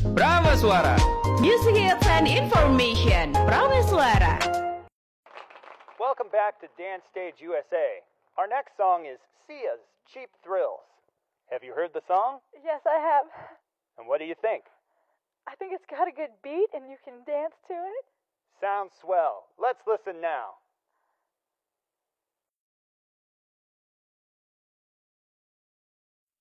Prameswara. Music hits and information. Prameswara. Welcome back to Dance Stage USA. Our next song is Sia's Cheap Thrills. Have you heard the song? Yes, I have. And what do you think? I think it's got a good beat and you can dance to it. Sounds swell. Let's listen now.